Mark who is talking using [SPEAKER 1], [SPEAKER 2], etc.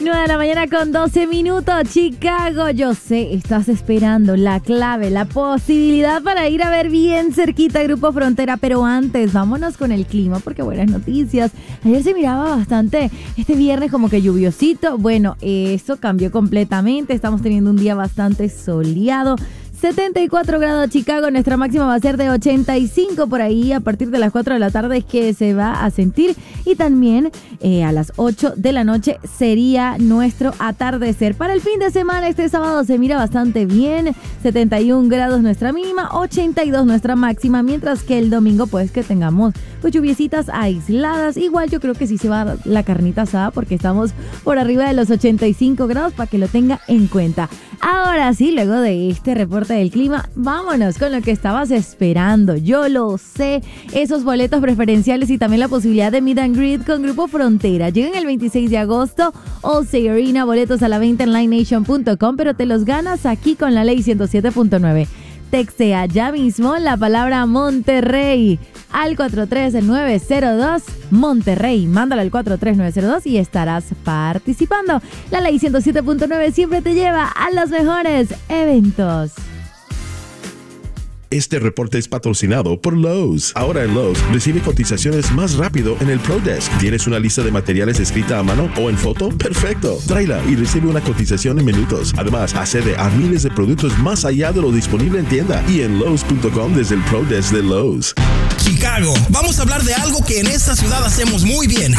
[SPEAKER 1] 9 de la mañana con 12 minutos, Chicago. Yo sé, estás esperando la clave, la posibilidad para ir a ver bien cerquita Grupo Frontera, pero antes vámonos con el clima porque buenas noticias. Ayer se miraba bastante este viernes como que lluviosito. Bueno, eso cambió completamente. Estamos teniendo un día bastante soleado. 74 grados Chicago, nuestra máxima va a ser de 85 por ahí a partir de las 4 de la tarde es que se va a sentir y también a las 8 de la noche sería nuestro atardecer. Para el fin de semana este sábado se mira bastante bien, 71 grados nuestra mínima, 82 nuestra máxima, mientras que el domingo pues que tengamos pues lluviecitas aisladas. Igual yo creo que sí se va la carnita asada porque estamos por arriba de los 85 grados para que lo tenga en cuenta. Ahora sí, luego de este reporte del clima, vámonos con lo que estabas esperando. Yo lo sé, esos boletos preferenciales y también la posibilidad de meet and greet con Grupo Frontera. Llegan el 26 de agosto, Allstate Arena, boletos a la venta en livenation.com, pero te los ganas aquí con la ley 107.9. Textea ya mismo la palabra Monterrey al 43902 Monterrey. Mándala al 43902 y estarás participando. La ley 107.9 siempre te lleva a los mejores eventos.
[SPEAKER 2] Este reporte es patrocinado por Lowe's. Ahora en Lowe's, recibe cotizaciones más rápido en el Pro Desk. ¿Tienes una lista de materiales escrita a mano o en foto? ¡Perfecto! Tráela y recibe una cotización en minutos. Además, accede a miles de productos más allá de lo disponible en tienda y en Lowe's.com desde el Pro Desk de Lowe's.
[SPEAKER 3] Chicago, vamos a hablar de algo que en esta ciudad hacemos muy bien.